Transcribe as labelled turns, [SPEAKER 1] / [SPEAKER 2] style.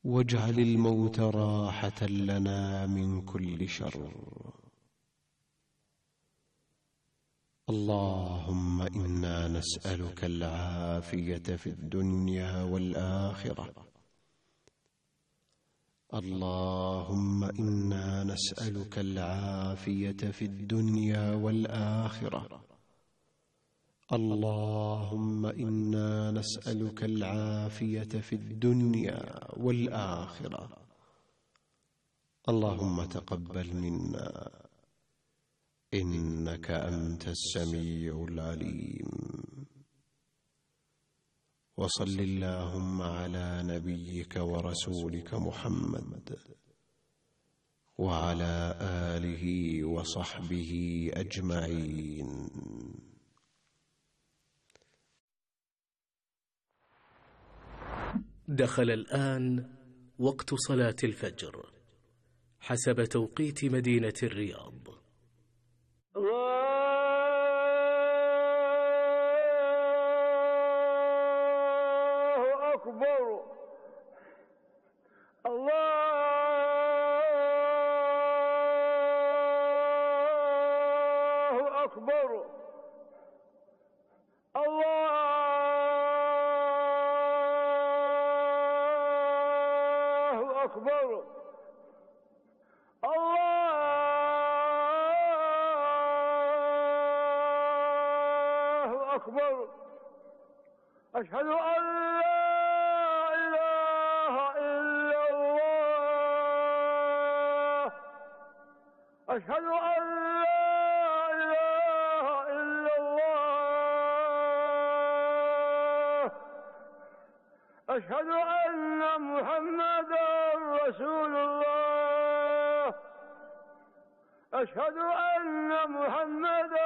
[SPEAKER 1] واجعل الموت راحة لنا من كل شر. اللهم إنا نسألك العافية في الدنيا والآخرة. اللهم إنا نسألك العافية في الدنيا والآخرة. اللهم إنا نسألك العافية في الدنيا والآخرة. اللهم تقبل منا إنك أنت السميع العليم. وصل اللهم على نبيك ورسولك محمد وعلى آله وصحبه أجمعين.
[SPEAKER 2] دخل الآن وقت صلاة الفجر حسب توقيت مدينة الرياض.
[SPEAKER 3] الله أكبر. الله أكبر. الله أكبر. الله أكبر. أشهد أن لا إله إلا الله. أشهد أن لا إله إلا الله. أشهد أن محمدا رسول الله. أشهد أن محمدا